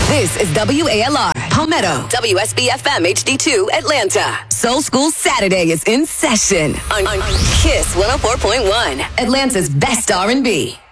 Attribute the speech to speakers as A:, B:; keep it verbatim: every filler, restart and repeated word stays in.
A: This is W A L R, Palmetto, W S B F M H D two, Atlanta. Soul School Saturday is in session on, on Kiss one oh four point one, Atlanta's best R and B.